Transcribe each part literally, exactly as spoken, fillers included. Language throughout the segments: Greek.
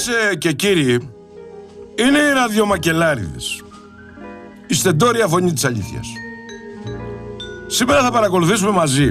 ε, και κύριοι, είναι οι ραδιομακελάριδες. Η στεντόρια φωνή της αλήθειας. Σήμερα θα παρακολουθήσουμε μαζί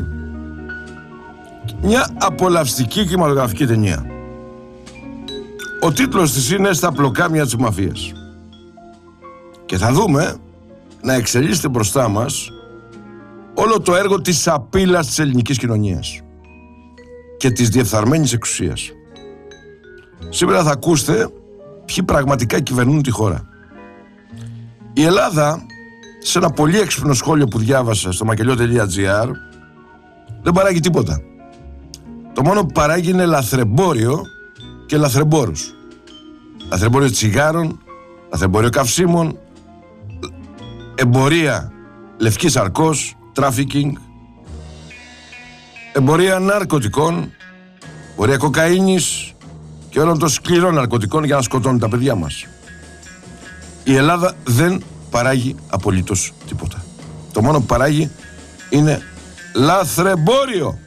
μια απολαυστική κινηματογραφική ταινία. Ο τίτλος της είναι «Στα πλοκάμια της μαφίας». Και θα δούμε να εξελίσσεται μπροστά μας όλο το έργο της σαπίλας της ελληνικής κοινωνίας και της διεφθαρμένης εξουσίας. Σήμερα θα ακούσετε ποιοι πραγματικά κυβερνούν τη χώρα. Η Ελλάδα, σε ένα πολύ έξυπνο σχόλιο που διάβασα στο μακελιό τελεία τζι άρ, δεν παράγει τίποτα. Το μόνο που παράγει είναι λαθρεμπόριο και λαθρεμπόρους. Λαθρεμπόριο τσιγάρων, λαθρεμπόριο καυσίμων, εμπορία λευκής αρκός, τράφικινγκ, εμπορία ναρκωτικών, εμπορία κοκαίνης και όλων των σκληρών ναρκωτικών για να σκοτώνουν τα παιδιά μας. Η Ελλάδα δεν παράγει απολύτως τίποτα. Το μόνο που παράγει είναι λαθρεμπόριο.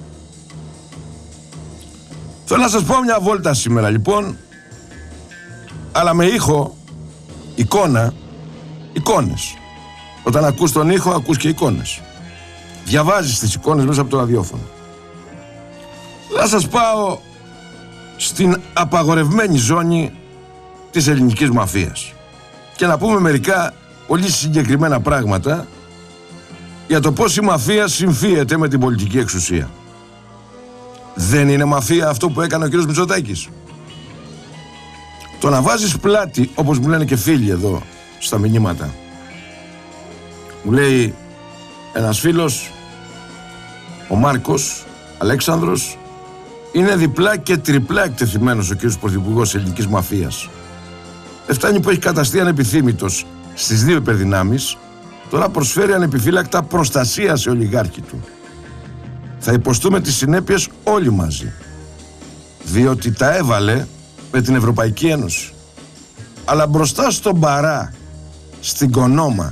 Θέλω να σας πω μια βόλτα σήμερα λοιπόν, αλλά με ήχο, εικόνα, εικόνες. Όταν ακούς τον ήχο, ακούς και εικόνες. Διαβάζεις τις εικόνες μέσα από το ραδιόφωνο. Θα σας πάω στην απαγορευμένη ζώνη της ελληνικής μαφίας και να πούμε μερικά πολύ συγκεκριμένα πράγματα για το πώς η μαφία συμφίεται με την πολιτική εξουσία. Δεν είναι μαφία αυτό που έκανε ο κύριος Μητσοτάκης? Το να βάζεις πλάτη, όπως μου λένε και φίλοι εδώ στα μηνύματα. Μου λέει ένας φίλος, ο Μάρκος Αλέξανδρος, είναι διπλά και τριπλά εκτεθειμένος ο κύριος πρωθυπουργός της ελληνικής μαφίας. Δεν φτάνει που έχει καταστεί ανεπιθύμητος στις δύο υπερδυνάμεις, τώρα προσφέρει ανεπιφύλακτα προστασία σε ολιγάρχη του. Θα υποστούμε τις συνέπειες όλοι μαζί, διότι τα έβαλε με την Ευρωπαϊκή Ένωση. Αλλά μπροστά στον παρά, στην κονόμα,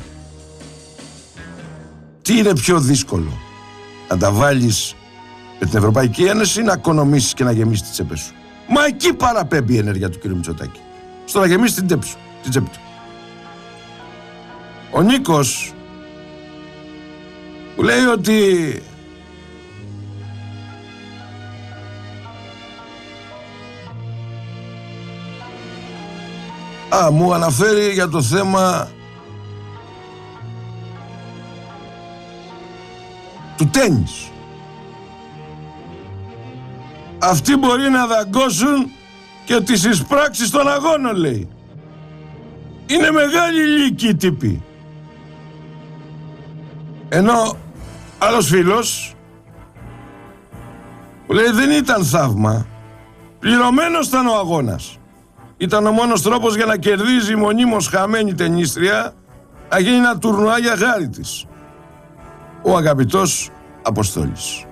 τι είναι πιο δύσκολο? Να τα βάλεις με την Ευρωπαϊκή Ένωση ή να οικονομήσεις και να γεμίσεις τις τσέπες σου? Μα εκεί παραπέμπει η ενέργεια του κ. Μητσοτάκη, στο να γεμίσει την τσέπη σου, την τσέπη του. Ο Νίκος μου λέει ότι Α, μου αναφέρει για το θέμα του τένις. Αυτοί μπορεί να δαγκώσουν και τις εισπράξεις των αγώνων, λέει. Είναι μεγάλη λύκη οι τύποι. Ενώ άλλος φίλος μου λέει δεν ήταν θαύμα, πληρωμένος ήταν ο αγώνας. Ήταν ο μόνος τρόπος για να κερδίζει μονίμως χαμένη ταινίστρια, να γίνει ένα τουρνουά για χάρη της. Ο αγαπητός Αποστόλης.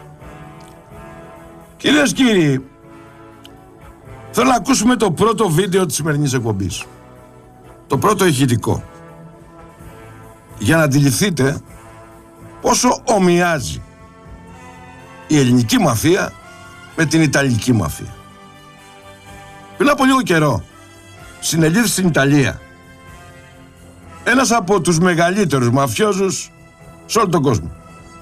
Κυρίες και κύριοι, θέλω να ακούσουμε το πρώτο βίντεο της σημερινής εκπομπής. Το πρώτο ηχητικό. Για να αντιληφθείτε πόσο ομοιάζει η ελληνική μαφία με την ιταλική μαφία. Πριν από λίγο καιρό συνελήφθη στην Ιταλία ένας από τους μεγαλύτερους μαφιόζους σε όλο τον κόσμο.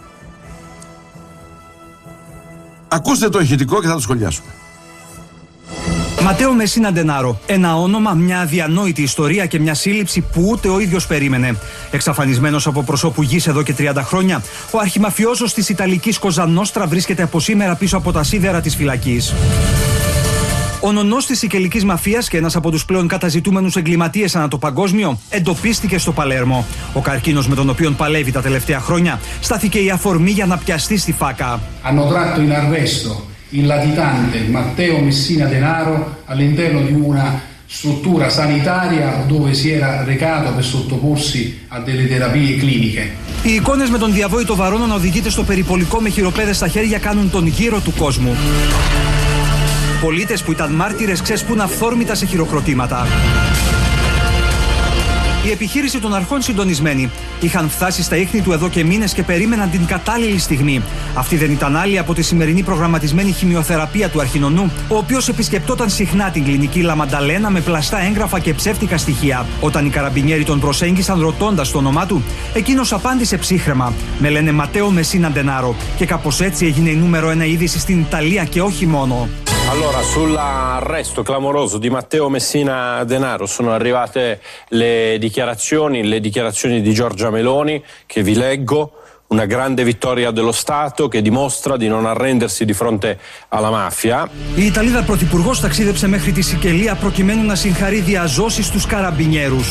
Ακούστε το ηχητικό και θα το σχολιάσουμε. Ματέο Μεσίνα Ντενάρο. Ένα όνομα, μια αδιανόητη ιστορία και μια σύλληψη που ούτε ο ίδιος περίμενε. Εξαφανισμένος από προσώπου γης εδώ και τριάντα χρόνια, ο αρχιμαφιόζος της Ιταλικής Κοζα-Νόστρα βρίσκεται από σήμερα πίσω από τα σίδερα της φυλακής. Ο νονός της σικελικής μαφίας και ένας από τους πλέον καταζητούμενους εγκληματίες ανά το παγκόσμιο εντοπίστηκε στο Παλέρμο. Ο καρκίνος με τον οποίο παλεύει τα τελευταία χρόνια στάθηκε η αφορμή για να πιαστεί στη φάκα. Hanno tratto in arresto il latitante Matteo Messina Denaro all'interno di una struttura sanitaria dove si era recato per sottoporsi a delle terapie cliniche. Οι εικόνες με τον διαβόητο βαρόνο να οδηγείται στο περιπολικό με χειροπέδες στα χέρια κάνουν τον γύρο του κόσμου. Πολίτες που ήταν μάρτυρες ξέσπουν αυθόρμητα σε χειροκροτήματα. Η επιχείρηση των αρχών συντονισμένη. Είχαν φτάσει στα ίχνη του εδώ και μήνες και περίμεναν την κατάλληλη στιγμή. Αυτή δεν ήταν άλλη από τη σημερινή προγραμματισμένη χημειοθεραπεία του αρχινονού, ο οποίος επισκεπτόταν συχνά την κλινική Λαμανταλένα με πλαστά έγγραφα και ψεύτικα στοιχεία. Όταν οι καραμπινιέροι τον προσέγγισαν ρωτώντας το όνομά του, εκείνος απάντησε ψύχραιμα: «Με λένε Ματέο Μεσίνα Ντενάρο». Και κάπως έτσι έγινε η νούμερο ένα είδηση στην Ιταλία και όχι μόνο. Allora, sull'arresto clamoroso di Matteo Messina Denaro sono arrivate le dichiarazioni, le dichiarazioni di Giorgia Meloni, che vi leggo. Una grande vittoria dello Stato che dimostra di non arrendersi di fronte alla mafia. Η Ιταλίδα πρωθυπουργός ταξίδεψε μέχρι τη Σικελία προκειμένου να συγχαρεί διαζώσεις στους καραμπινιέρους.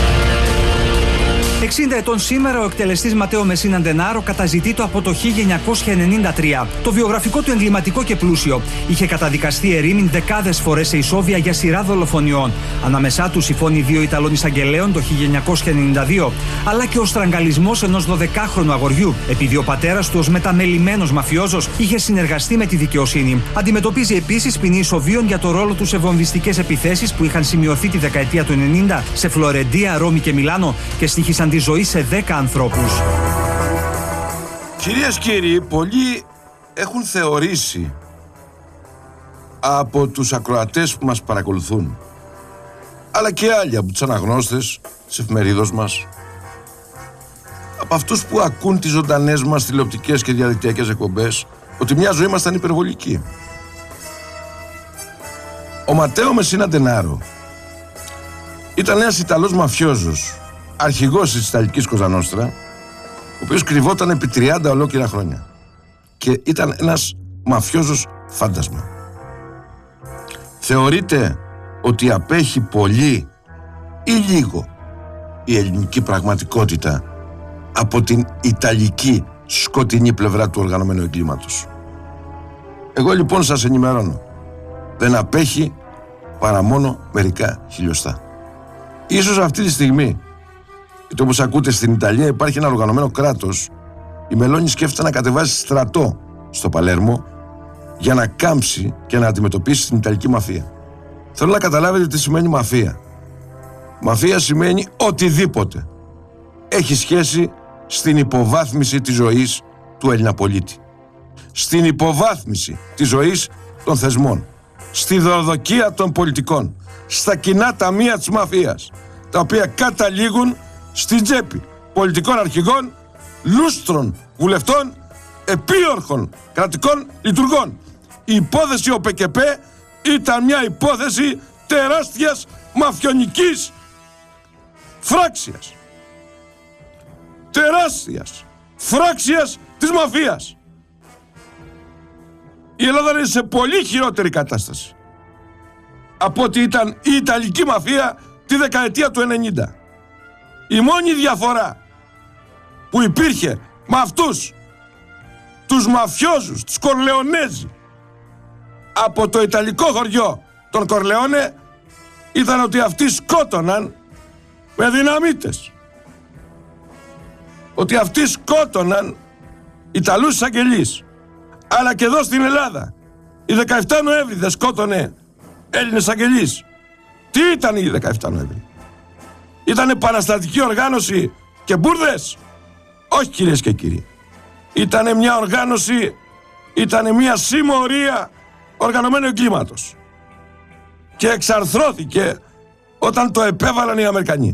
εξήντα ετών σήμερα ο εκτελεστής Ματέο Μεσίνα Ντενάρο καταζητείτο από το χίλια εννιακόσια ενενήντα τρία. Το βιογραφικό του εγκληματικό και πλούσιο. Είχε καταδικαστεί ερήμην δεκάδες φορές σε ισόβια για σειρά δολοφονιών. Ανάμεσά τους η φόνη δύο Ιταλών εισαγγελέων το χίλια εννιακόσια ενενήντα δύο, αλλά και ο στραγγαλισμός ενός δωδεκάχρονου αγοριού, επειδή ο πατέρας του ως μεταμελημένος μαφιόζος είχε συνεργαστεί με τη δικαιοσύνη. Αντιμετωπίζει επίσης ποινή ισοβίων για το ρόλο του σε βομβιστικές επιθέσεις που είχαν σημειωθεί τη δεκαετία του ενενήντα σε Φλωρεντία, Ρώμη και Μιλάνο και στοίχησαν τη ζωή σε δέκα ανθρώπους. Κυρίες και κύριοι, πολλοί έχουν θεωρήσει από τους ακροατές που μας παρακολουθούν, αλλά και άλλοι από τους αναγνώστες της εφημερίδος μας, από αυτούς που ακούν τις ζωντανές μας τηλεοπτικές και διαδικτυακές εκπομπές, ότι μια ζωή μας ήταν υπερβολική. Ο Ματέο Μεσίνα Ντενάρο ήταν ένας Ιταλός μαφιόζος, αρχηγός της Ιταλικής Κοζανόστρα, ο οποίος κρυβόταν επί τριάντα ολόκληρα χρόνια και ήταν ένας μαφιόζος φάντασμα. Θεωρείτε ότι απέχει πολύ ή λίγο η ελληνική πραγματικότητα από την Ιταλική σκοτεινή πλευρά του οργανωμένου εγκλήματος? Εγώ λοιπόν σας ενημερώνω, δεν απέχει παρά μόνο μερικά χιλιοστά. Ίσως αυτή τη στιγμή, γιατί όπως ακούτε στην Ιταλία υπάρχει ένα οργανωμένο κράτος, η Μελώνη σκέφτεται να κατεβάσει στρατό στο Παλέρμο για να κάμψει και να αντιμετωπίσει την Ιταλική μαφία. Θέλω να καταλάβετε τι σημαίνει μαφία. Μαφία σημαίνει οτιδήποτε έχει σχέση στην υποβάθμιση της ζωής του Έλληνα πολίτη, στην υποβάθμιση της ζωής των θεσμών, στη δωροδοκία των πολιτικών, στα κοινά ταμεία της μαφίας, τα οποία καταλήγουν στην τσέπη πολιτικών αρχηγών, λούστρων βουλευτών, επίορχων κρατικών λειτουργών. Η υπόθεση ΟΠΕΚΕΠ ήταν μια υπόθεση τεράστιας μαφιονικής φράξιας. Τεράστιας φράξιας της μαφίας. Η Ελλάδα είναι σε πολύ χειρότερη κατάσταση από ότι ήταν η Ιταλική μαφία τη δεκαετία του ενενήντα. Η μόνη διαφορά που υπήρχε με αυτούς τους μαφιόζους, τους Κορλεονέζοι, από το Ιταλικό χωριό των Κορλεόνε, ήταν ότι αυτοί σκότωναν με δυναμίτες. Ότι αυτοί σκότωναν Ιταλούς εισαγγελείς. Αλλά και εδώ στην Ελλάδα η δεκαεφτά Νοέμβρη δεν σκότωνε Έλληνες εισαγγελείς? Τι ήταν η δεκαεφτά Νοέμβρη? Ήτανε παραστατική οργάνωση και μπουρδες? Όχι, κυρίες και κύριοι. Ήτανε μια οργάνωση, ήτανε μια συμμορία οργανωμένου εγκλήματος. Και εξαρθρώθηκε όταν το επέβαλαν οι Αμερικανοί.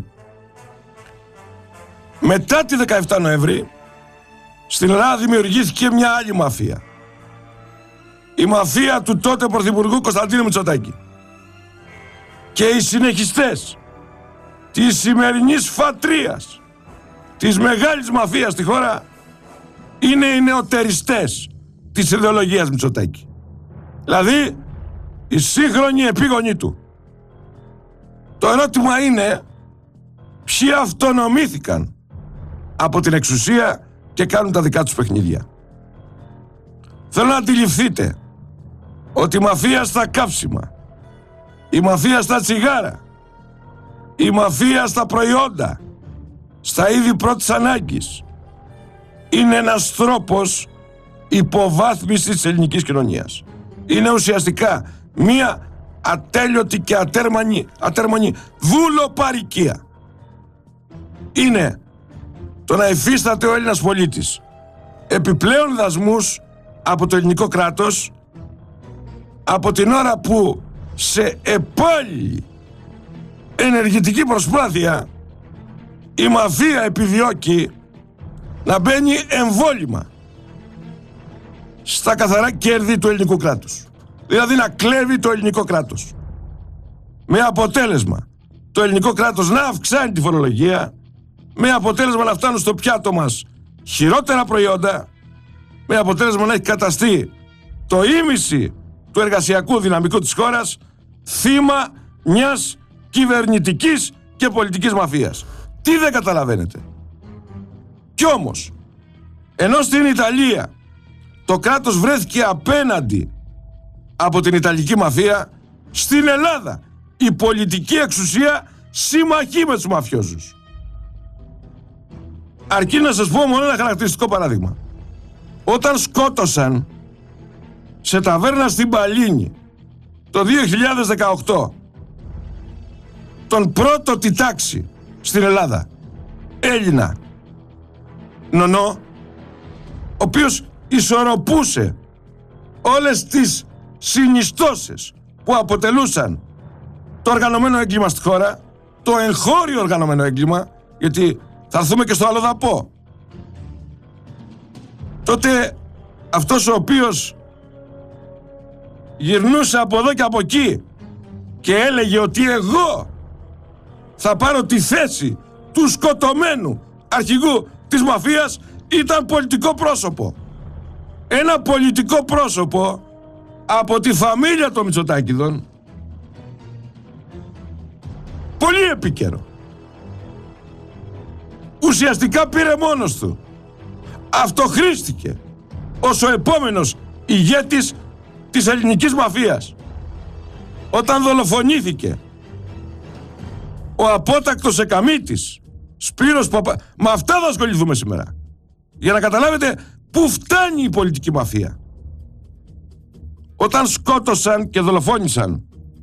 Μετά τη δεκαεφτά Νοέμβρη στην Ελλάδα δημιουργήθηκε μια άλλη μαφία. Η μαφία του τότε Πρωθυπουργού Κωνσταντίνου Μητσοτάκη. Και οι συνεχιστές της σημερινής φατρίας, της μεγάλης μαφίας στη χώρα, είναι οι νεοτεριστές της ιδεολογίας Μητσοτάκη. Δηλαδή οι σύγχρονοι επίγονοι του. Το ερώτημα είναι ποιοι αυτονομήθηκαν από την εξουσία και κάνουν τα δικά τους παιχνίδια. Θέλω να αντιληφθείτε ότι η μαφία στα καύσιμα, η μαφία στα τσιγάρα, η μαφία στα προϊόντα, στα είδη πρώτης ανάγκης, είναι ένας τρόπος υποβάθμισης της ελληνικής κοινωνίας. Είναι ουσιαστικά μία ατέλειωτη και ατέρμονη, ατέρμονη δουλοπαρικία. είναι το να υφίσταται ο Έλληνας πολίτης επιπλέον δασμούς από το ελληνικό κράτος από την ώρα που σε επάλληλη ενεργητική προσπάθεια η μαφία επιδιώκει να μπαίνει εμβόλυμα στα καθαρά κέρδη του ελληνικού κράτους. Δηλαδή να κλέβει το ελληνικό κράτος. Με αποτέλεσμα το ελληνικό κράτος να αυξάνει τη φορολογία, με αποτέλεσμα να φτάνουν στο πιάτο μας χειρότερα προϊόντα, με αποτέλεσμα να έχει καταστεί το ίμιση του εργασιακού δυναμικού της χώρας θύμα μιας κυβερνητικής και πολιτικής μαφίας. Τι δεν καταλαβαίνετε? Κι όμως, ενώ στην Ιταλία το κράτος βρέθηκε απέναντι από την Ιταλική μαφία, στην Ελλάδα η πολιτική εξουσία συμμαχεί με τους μαφιόζους. Αρκεί να σας πω μόνο ένα χαρακτηριστικό παράδειγμα. Όταν σκότωσαν σε ταβέρνα στην Παλίνη το δύο χιλιάδες δεκαοκτώ τον πρώτο τη τάξη στην Ελλάδα, Έλληνα νονό, ο οποίος ισορροπούσε όλες τις συνιστώσεις που αποτελούσαν το οργανωμένο έγκλημα στη χώρα, το εγχώριο οργανωμένο έγκλημα, γιατί θα έρθουμε και στο αλλοδαπό. Τότε αυτός ο οποίος γυρνούσε από εδώ και από εκεί και έλεγε ότι εγώ θα πάρω τη θέση του σκοτωμένου αρχηγού της μαφίας, ήταν πολιτικό πρόσωπο. Ένα πολιτικό πρόσωπο από τη φαμίλια των Μητσοτάκηδων, πολύ επίκαιρο. Ουσιαστικά πήρε μόνος του. Αυτοχρήστηκε ως ο επόμενος ηγέτης της ελληνικής μαφίας. Όταν δολοφονήθηκε ο απότακτος εκαμήτης Σπύρος Παπα... Με αυτά θα ασχοληθούμε σήμερα, για να καταλάβετε πού φτάνει η πολιτική μαφία. Όταν σκότωσαν και δολοφόνησαν,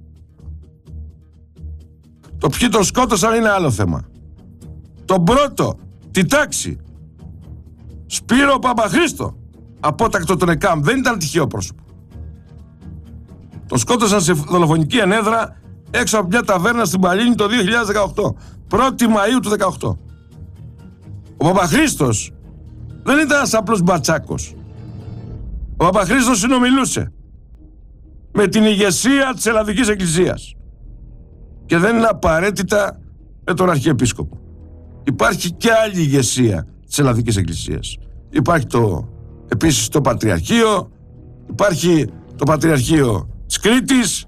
το ποιοι τον σκότωσαν είναι άλλο θέμα. Τον πρώτο τη τάξη Σπύρο Παπαχρήστο, απότακτο τον ΕΚΑΜ, δεν ήταν τυχαίο πρόσωπο. Τον σκότωσαν σε δολοφονική ενέδρα έξω από μια ταβέρνα στην Παλίνη το δύο χιλιάδες δεκαοκτώ, πρώτη Μαΐου του δεκαοκτώ. Ο Παπαχρήστος δεν ήταν ένας απλός μπατσάκος. Ο Παπαχρήστος συνομιλούσε με την ηγεσία της Ελλαδικής Εκκλησίας και δεν είναι απαραίτητα με τον Αρχιεπίσκοπο. Υπάρχει και άλλη ηγεσία της Ελλαδικής Εκκλησίας. Υπάρχει το, επίσης το Πατριαρχείο, υπάρχει το Πατριαρχείο της Κρήτης,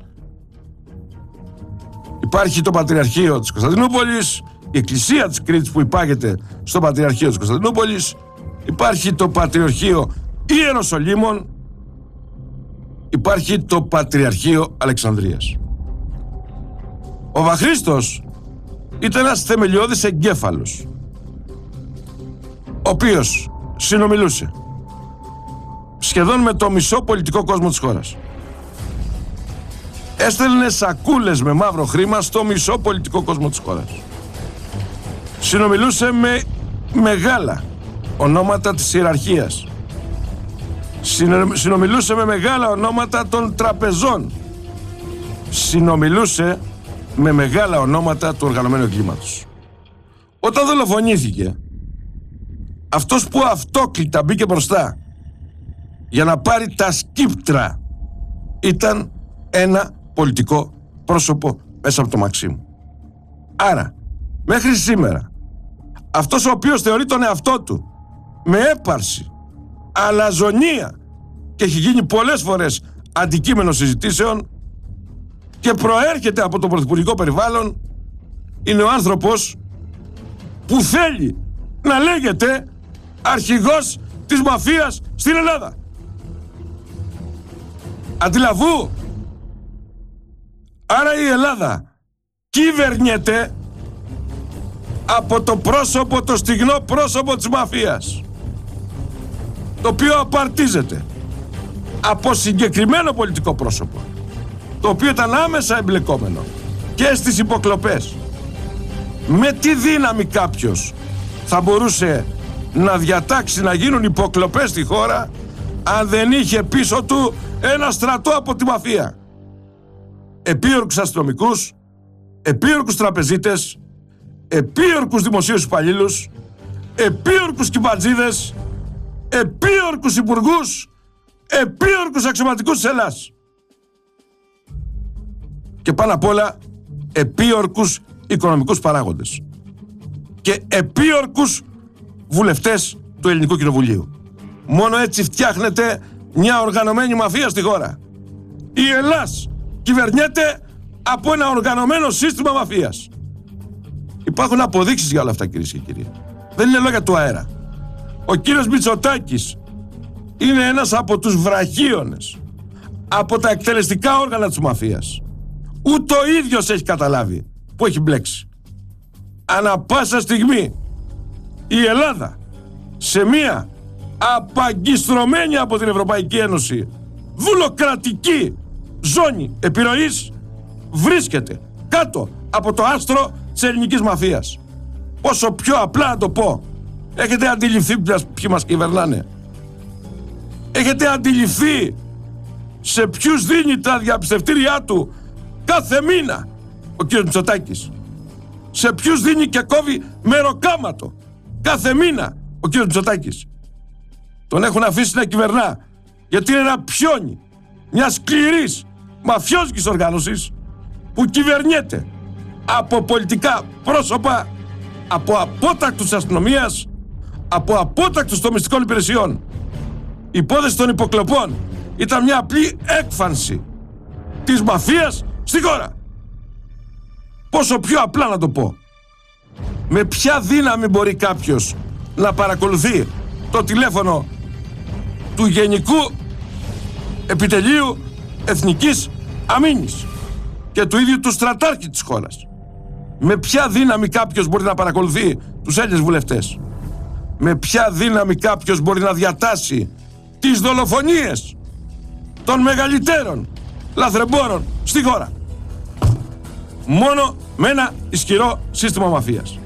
υπάρχει το Πατριαρχείο της Κωνσταντινούπολης, η Εκκλησία της Κρήτης που υπάγεται στο Πατριαρχείο της Κωνσταντινούπολης, υπάρχει το Πατριαρχείο Ιεροσολύμων, υπάρχει το Πατριαρχείο Αλεξανδρίας. Ο Παπαχρήστος ήταν ένας θεμελιώδης εγκέφαλος, ο οποίος συνομιλούσε σχεδόν με το μισό πολιτικό κόσμο της χώρας. Έστελνε σακούλες με μαύρο χρήμα στο μισό πολιτικό κόσμο της χώρας. Συνομιλούσε με μεγάλα ονόματα της ιεραρχίας. Συνομιλούσε με μεγάλα ονόματα των τραπεζών. Συνομιλούσε με μεγάλα ονόματα του οργανωμένου εγκλήματος. Όταν δολοφονήθηκε, αυτός που αυτόκλητα μπήκε μπροστά για να πάρει τα σκύπτρα ήταν ένα πολιτικό πρόσωπο μέσα από το Μαξίμου. Άρα, μέχρι σήμερα, αυτός ο οποίος θεωρεί τον εαυτό του με έπαρση, αλαζονία και έχει γίνει πολλές φορές αντικείμενο συζητήσεων και προέρχεται από το πρωθυπουργικό περιβάλλον, είναι ο άνθρωπος που θέλει να λέγεται αρχηγός της μαφίας στην Ελλάδα. Αντιλαβού. Άρα η Ελλάδα κυβερνιέται από το πρόσωπο, το στιγνό πρόσωπο της μαφίας, το οποίο απαρτίζεται από συγκεκριμένο πολιτικό πρόσωπο, το οποίο ήταν άμεσα εμπλεκόμενο και στις υποκλοπές Με τι δύναμη κάποιος θα μπορούσε να διατάξει να γίνουν υποκλοπές στη χώρα αν δεν είχε πίσω του ένα στρατό από τη μαφία? Επίορκους αστυνομικούς, επίορκους τραπεζίτες, επίορκους δημοσίους υπαλλήλους, επίορκους κυμπατζίδες, επίορκους υπουργούς, επίορκους αξιωματικούς της Ελλάδας. Και πάνω απ' όλα επίορκους οικονομικούς παράγοντες και επίορκους βουλευτές του Ελληνικού Κοινοβουλίου. Μόνο έτσι φτιάχνεται μια οργανωμένη μαφία στη χώρα. Η Ελλάς κυβερνιέται από ένα οργανωμένο σύστημα μαφίας. Υπάρχουν αποδείξεις για όλα αυτά, κυρίες και κύριοι. Δεν είναι λόγια του αέρα. Ο κύριος Μητσοτάκης είναι ένας από τους βραχίονες, από τα εκτελεστικά όργανα της μαφίας. Ούτε ο ίδιος έχει καταλάβει που έχει μπλέξει. Ανά πάσα στιγμή η Ελλάδα σε μία απαγκιστρωμένη από την Ευρωπαϊκή Ένωση δουλοκρατική ζώνη επιρροής βρίσκεται κάτω από το άστρο της ελληνικής μαφίας. Όσο πιο απλά να το πω, έχετε αντιληφθεί ποιοι μας κυβερνάνε? Έχετε αντιληφθεί σε ποιους δίνει τα διαπιστευτήριά του κάθε μήνα ο κύριος Μητσοτάκης? Σε ποιους δίνει και κόβει μεροκάματο κάθε μήνα ο κύριος Μητσοτάκης? Τον έχουν αφήσει να κυβερνά γιατί είναι ένα πιόνι μια σκληρής μαφιόζικης οργάνωσης που κυβερνιέται από πολιτικά πρόσωπα, από απότακτους αστυνομίας, από απότακτους των μυστικών υπηρεσιών. Η υπόθεση των υποκλοπών ήταν μια απλή έκφανση της μαφίας στη χώρα. Πόσο πιο απλά να το πω. Με ποια δύναμη μπορεί κάποιος να παρακολουθεί το τηλέφωνο του Γενικού Επιτελείου Εθνικής Αμήνης και του ίδιου του στρατάρχη της χώρας? Με ποια δύναμη κάποιος μπορεί να παρακολουθεί τους Έλληνες βουλευτές? Με ποια δύναμη κάποιος μπορεί να διατάσει τις δολοφονίες των μεγαλύτερων λαθρεμπόρων στη χώρα? Μόνο με ένα ισχυρό σύστημα μαφίας.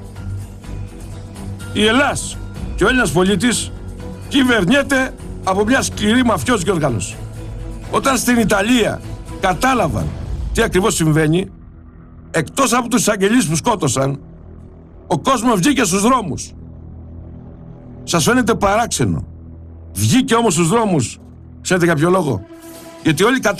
Η Ελλάς και ο Έλληνας πολίτης κυβερνιέται από μια σκληρή μαφιόζικη οργάνωση. Όταν στην Ιταλία κατάλαβαν τι ακριβώς συμβαίνει, εκτός από τους εισαγγελείς που σκότωσαν, ο κόσμος βγήκε στους δρόμους. Σας φαίνεται παράξενο? Βγήκε όμως στους δρόμους, ξέρετε για ποιο λόγο? Γιατί όλοι